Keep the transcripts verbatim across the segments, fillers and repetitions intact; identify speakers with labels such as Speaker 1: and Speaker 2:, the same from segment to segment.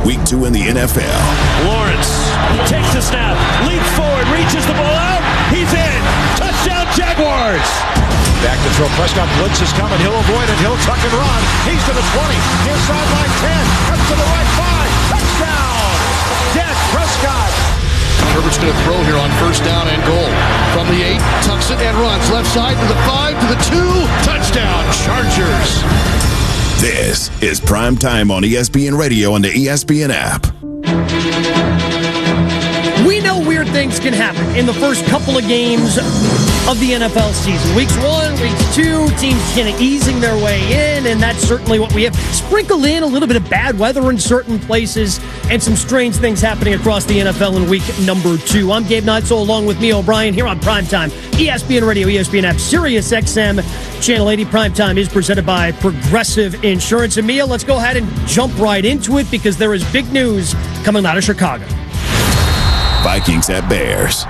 Speaker 1: week two in the N F L.
Speaker 2: Lawrence takes the snap, leaps forward, reaches the ball out. He's in. Touchdown, Jaguars.
Speaker 3: Back to throw. Prescott blitz is coming. He'll avoid it. He'll tuck and run. He's to the twenty. Near sideline ten. Cuts to the right five. Touchdown. Dak Prescott.
Speaker 4: Herbert's going to throw here on first down and goal. From the eight, tucks it and runs. Left side to the five, to the two. Touchdown, Chargers.
Speaker 1: This is Prime Time on E S P N Radio and the E S P N app.
Speaker 5: We know weird things can happen in the first couple of games of the N F L season. Weeks one, weeks two, teams kind of easing their way in, and that's certainly what we have. Sprinkle in a little bit of bad weather in certain places and some strange things happening across the N F L in week number two. I'm Gabe Neitzel, along with me, O'Brien, here on Primetime. E S P N Radio, E S P N app, Sirius X M, Channel eighty. Primetime is presented by Progressive Insurance. And Mia, let's go ahead and jump right into it because there is big news coming out of Chicago.
Speaker 1: Vikings at Bears.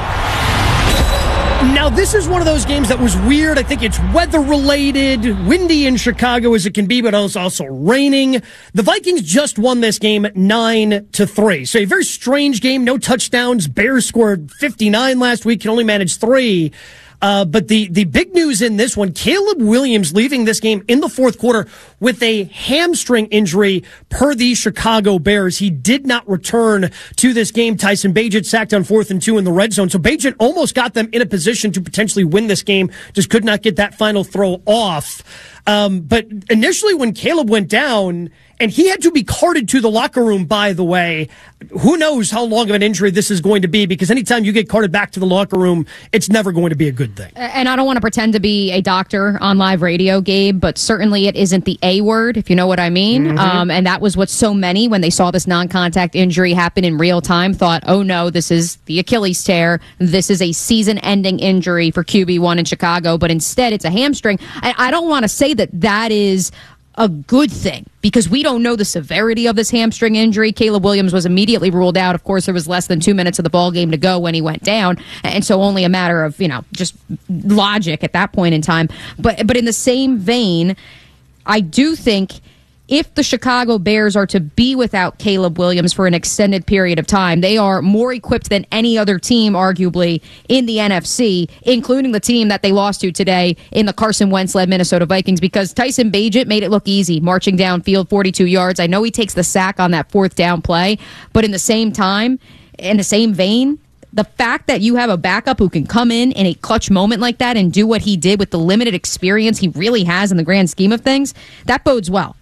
Speaker 5: Now, this is one of those games that was weird. I think it's weather-related, windy in Chicago as it can be, but it's also raining. The Vikings just won this game nine to three. So a very strange game, no touchdowns. Bears scored fifty-nine last week, can only manage three. Uh, but the, the big news in this one, Caleb Williams leaving this game in the fourth quarter with a hamstring injury per the Chicago Bears. He did not return to this game. Tyson Bagent sacked on fourth and two in the red zone. So Bagent almost got them in a position to potentially win this game, just could not get that final throw off. Um, but initially when Caleb went down, and he had to be carted to the locker room, by the way, who knows how long of an injury this is going to be, because anytime you get carted back to the locker room, it's never going to be a good thing.
Speaker 6: And I don't want to pretend to be a doctor on live radio, Gabe, but certainly it isn't the A word, if you know what I mean. Mm-hmm. Um, and that was what so many, when they saw this non-contact injury happen in real time, thought, oh no, this is the Achilles tear. This is a season-ending injury for Q B one in Chicago. But instead, it's a hamstring. I, I don't want to say that that is a good thing, because we don't know the severity of this hamstring injury. Caleb Williams was immediately ruled out. Of course, there was less than two minutes of the ball game to go when he went down, and so only a matter of, you know, just logic at that point in time. But but in the same vein, I do think if the Chicago Bears are to be without Caleb Williams for an extended period of time, they are more equipped than any other team, arguably, in the N F C, including the team that they lost to today in the Carson Wentz-led Minnesota Vikings, because Tyson Bagent made it look easy, marching downfield forty-two yards. I know he takes the sack on that fourth down play, but in the same time, in the same vein, the fact that you have a backup who can come in in a clutch moment like that and do what he did with the limited experience he really has in the grand scheme of things, that bodes well.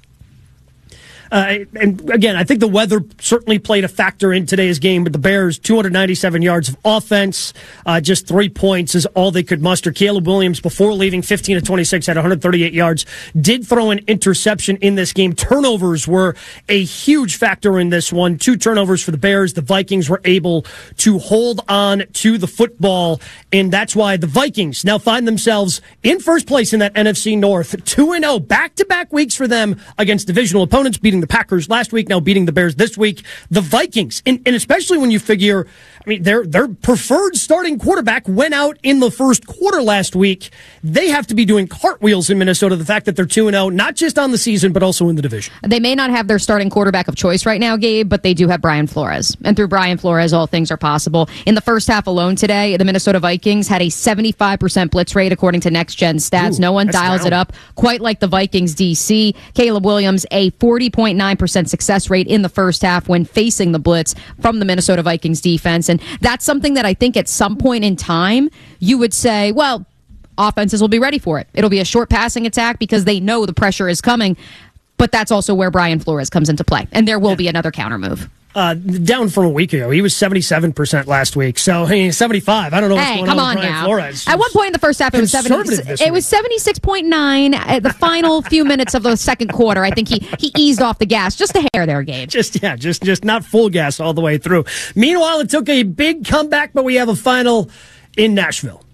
Speaker 5: Uh, and again, I think the weather certainly played a factor in today's game, but the Bears, two hundred ninety-seven yards of offense, uh, just three points is all they could muster. Caleb Williams, before leaving, fifteen of twenty-six, had one hundred thirty-eight yards, did throw an interception in this game. Turnovers were a huge factor in this one. Two turnovers for the Bears. The Vikings were able to hold on to the football, and that's why the Vikings now find themselves in first place in that N F C North, two and oh, back-to-back weeks for them against divisional opponents, beating the Packers last week, now beating the Bears this week. The Vikings, and, and especially when you figure, I mean, their their preferred starting quarterback went out in the first quarter last week. They have to be doing cartwheels in Minnesota, the fact that they're two and oh, not just on the season, but also in the division.
Speaker 6: They may not have their starting quarterback of choice right now, Gabe, but they do have Brian Flores. And through Brian Flores, all things are possible. In the first half alone today, the Minnesota Vikings had a seventy-five percent blitz rate, according to Next Gen Stats. Ooh, no one dials down. It up quite like the Vikings D C. Caleb Williams, a forty point nine percent success rate in the first half when facing the blitz from the Minnesota Vikings defense. And that's something that I think at some point in time you would say, well, offenses will be ready for it. It'll be a short passing attack because they know the pressure is coming. But that's also where Brian Flores comes into play. And there will yeah. be another counter move.
Speaker 5: Uh, down from a week ago. He was seventy-seven percent last week. So, I mean, seventy-five. I don't know what's
Speaker 6: hey,
Speaker 5: going
Speaker 6: come
Speaker 5: on,
Speaker 6: on
Speaker 5: with Brian
Speaker 6: now.
Speaker 5: Flores.
Speaker 6: At one point in the first half, it was seventy. It was seventy-six point nine at the final few minutes of the second quarter. I think he, he eased off the gas. Just a hair there, Gabe.
Speaker 5: Just, yeah, just, just not full gas all the way through. Meanwhile, it took a big comeback, but we have a final in Nashville.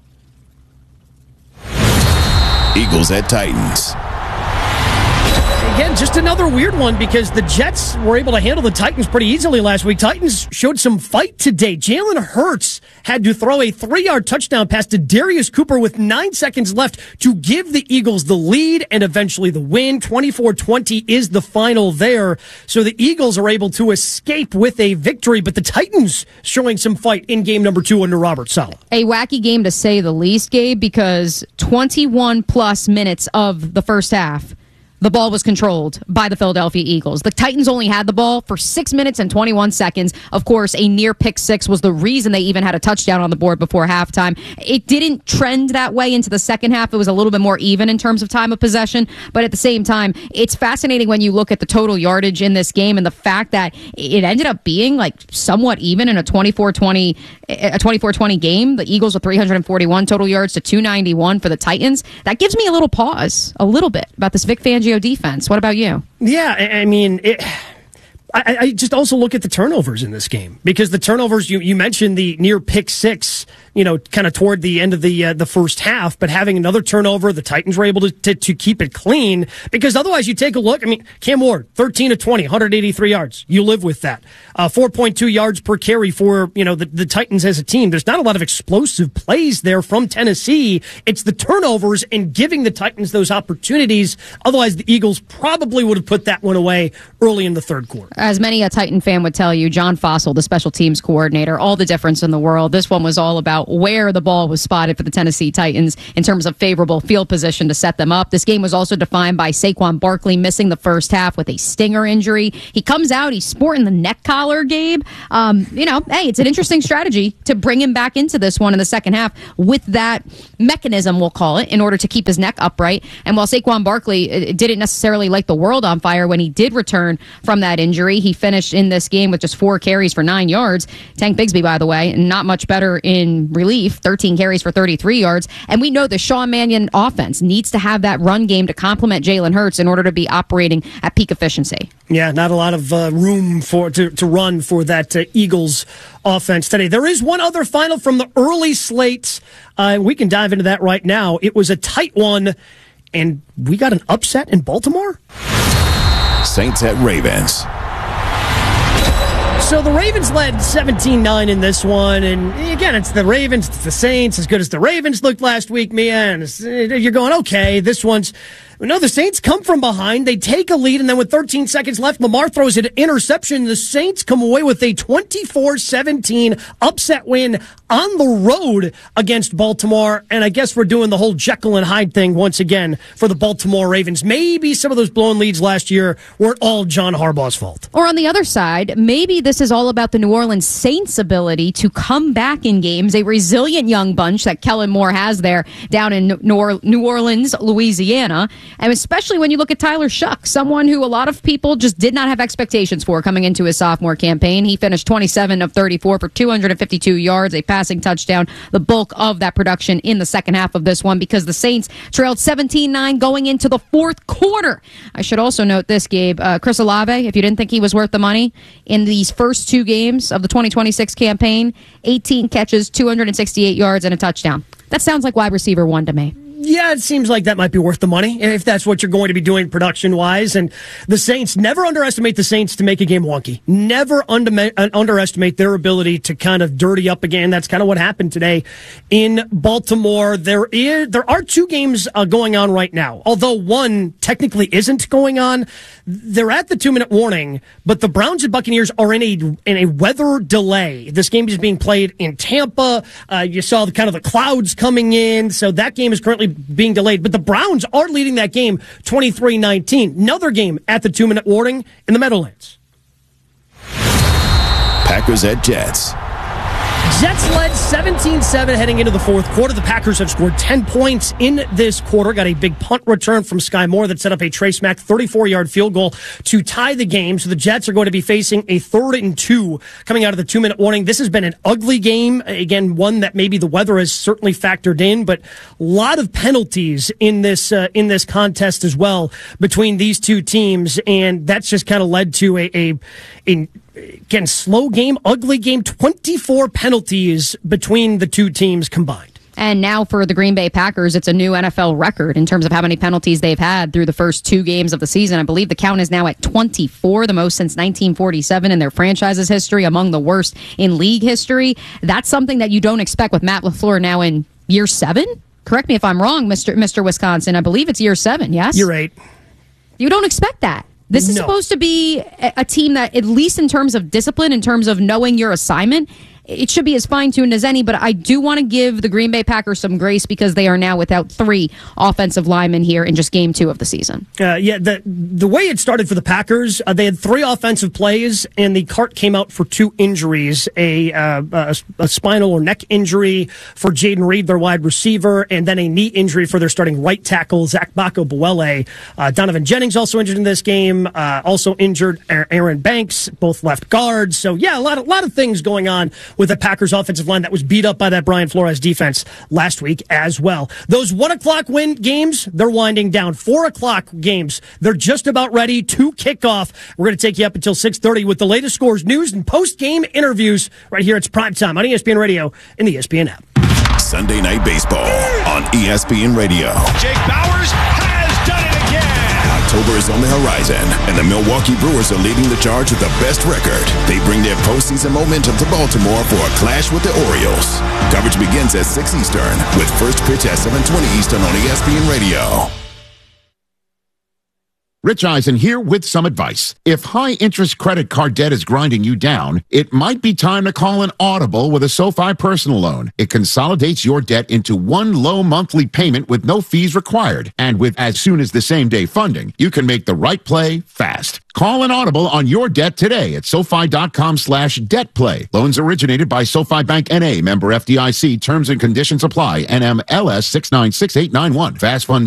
Speaker 1: Eagles at Titans.
Speaker 5: again, just another weird one because the Jets were able to handle the Titans pretty easily last week. Titans showed some fight today. Jalen Hurts had to throw a three-yard touchdown pass to Darius Cooper with nine seconds left to give the Eagles the lead and eventually the win. twenty-four twenty is the final there. So the Eagles are able to escape with a victory, but the Titans showing some fight in game number two under Robert Saleh.
Speaker 6: A wacky game to say the least, Gabe, because twenty-one plus minutes of the first half, the ball was controlled by the Philadelphia Eagles. The Titans only had the ball for six minutes and twenty-one seconds. Of course, a near pick six was the reason they even had a touchdown on the board before halftime. It didn't trend that way into the second half. It was a little bit more even in terms of time of possession. But at the same time, it's fascinating when you look at the total yardage in this game and the fact that it ended up being like somewhat even in a twenty-four twenty a twenty-four twenty game. The Eagles with three hundred forty-one total yards to two ninety-one for the Titans. That gives me a little pause, a little bit, about this Vic Fangio defense. What about you?
Speaker 5: Yeah, I mean, it, I, I just also look at the turnovers in this game because the turnovers, you, you mentioned the near pick six, you know, kind of toward the end of the uh, the first half, but having another turnover, the Titans were able to, to to keep it clean because otherwise you take a look. I mean, Cam Ward, thirteen of twenty, one hundred eighty-three yards. You live with that. Uh, four point two yards per carry for, you know, the, the Titans as a team. There's not a lot of explosive plays there from Tennessee. It's the turnovers and giving the Titans those opportunities. Otherwise, the Eagles probably would have put that one away early in the third quarter.
Speaker 6: As many a Titan fan would tell you, John Fossil, the special teams coordinator, all the difference in the world. This one was all about where the ball was spotted for the Tennessee Titans in terms of favorable field position to set them up. This game was also defined by Saquon Barkley missing the first half with a stinger injury. He comes out, he's sporting the neck collar, Gabe. Um, you know, hey, it's an interesting strategy to bring him back into this one in the second half with that mechanism, we'll call it, in order to keep his neck upright. And while Saquon Barkley didn't necessarily light the world on fire when he did return from that injury, he finished in this game with just four carries for nine yards. Tank Bigsby, by the way, not much better in relief, thirteen carries for thirty-three yards. And we know the Sean Mannion offense needs to have that run game to complement Jalen Hurts in order to be operating at peak efficiency.
Speaker 5: Yeah, not a lot of uh, room for to, to run for that uh, Eagles offense today. There is one other final from the early slate. Uh, we can dive into that right now. It was a tight one, and we got an upset in Baltimore.
Speaker 1: Saints at Ravens.
Speaker 5: So the Ravens led seventeen nine in this one, and again, it's the Ravens, it's the Saints, as good as the Ravens looked last week, Mia, and you're going, okay, this one's... No, the Saints come from behind. They take a lead, and then with thirteen seconds left, Lamar throws an interception. The Saints come away with a twenty-four seventeen upset win on the road against Baltimore. And I guess we're doing the whole Jekyll and Hyde thing once again for the Baltimore Ravens. Maybe some of those blown leads last year weren't all John Harbaugh's fault.
Speaker 6: Or on the other side, maybe this is all about the New Orleans Saints' ability to come back in games, a resilient young bunch that Kellen Moore has there down in New Orleans, Louisiana. And especially when you look at Tyler Shuck, someone who a lot of people just did not have expectations for coming into his sophomore campaign. He finished twenty-seven of thirty-four for two hundred fifty-two yards, a passing touchdown, the bulk of that production in the second half of this one because the Saints trailed seventeen nine going into the fourth quarter. I should also note this, Gabe. Uh, Chris Olave, if you didn't think he was worth the money, in these first two games of the twenty twenty-six campaign, eighteen catches, two hundred sixty-eight yards, and a touchdown. That sounds like wide receiver one to me.
Speaker 5: Yeah, it seems like that might be worth the money if that's what you're going to be doing production-wise. And the Saints, never underestimate the Saints to make a game wonky. Never under, underestimate their ability to kind of dirty up again. That's kind of what happened today in Baltimore. There is, there are two games uh, going on right now, although one technically isn't going on. They're at the two-minute warning, but the Browns and Buccaneers are in a in a weather delay. This game is being played in Tampa. Uh, you saw the kind of the clouds coming in, so that game is currently being delayed. But the Browns are leading that game twenty-three nineteen. Another game at the two-minute warning in the Meadowlands.
Speaker 1: Packers at Jets.
Speaker 5: Jets led seventeen seven heading into the fourth quarter. The Packers have scored ten points in this quarter. Got a big punt return from Sky Moore that set up a Trace Mack thirty-four-yard field goal to tie the game. So the Jets are going to be facing a third and two coming out of the two-minute warning. This has been an ugly game. Again, one that maybe the weather has certainly factored in, but a lot of penalties in this uh, in this contest as well between these two teams, and that's just kind of led to a, a, a again, slow game, ugly game, twenty-four penalties between the two teams combined.
Speaker 6: And now for the Green Bay Packers, it's a new N F L record in terms of how many penalties they've had through the first two games of the season. I believe the count is now at twenty-four, the most since nineteen forty-seven in their franchise's history, among the worst in league history. That's something that you don't expect with Matt LaFleur now in year seven. Correct me if I'm wrong, Mister Mister Wisconsin. I believe it's year seven, yes?
Speaker 5: You're right.
Speaker 6: You don't expect that. This is
Speaker 5: No.
Speaker 6: supposed to be a, a team that, at least in terms of discipline, in terms of knowing your assignment, it should be as fine-tuned as any, but I do want to give the Green Bay Packers some grace because they are now without three offensive linemen here in just game two of the season.
Speaker 5: Uh, yeah, the the way it started for the Packers, uh, they had three offensive plays, and the cart came out for two injuries, a, uh, a, a spinal or neck injury for Jaden Reed, their wide receiver, and then a knee injury for their starting right tackle, Zach Bako-Buele. Uh, Donovan Jennings also injured in this game, uh, also injured Aaron Banks, both left guards. So, yeah, a lot, of, lot of things going on with the Packers offensive line that was beat up by that Brian Flores defense last week as well. Those one o'clock win games, they're winding down. Four o'clock games, they're just about ready to kick off. We're going to take you up until six thirty with the latest scores, news, and post-game interviews right here. It's Primetime on E S P N Radio and the E S P N app.
Speaker 1: Sunday Night Baseball on E S P N Radio.
Speaker 3: Jake Bauers has done it again.
Speaker 1: October is on the horizon, and the Milwaukee Brewers are leading the charge with the best record. They bring their postseason momentum to Baltimore for a clash with the Orioles. Coverage begins at six Eastern, with first pitch at seven twenty Eastern on E S P N Radio.
Speaker 7: Rich Eisen here with some advice. If high-interest credit card debt is grinding you down, it might be time to call an Audible with a SoFi personal loan. It consolidates your debt into one low monthly payment with no fees required. And with as soon as the same-day funding, you can make the right play fast. Call an Audible on your debt today at SoFi.com slash debt play. Loans originated by SoFi Bank N A, member F D I C. Terms and conditions apply. N M L S six nine six eight nine one. Fast Funds.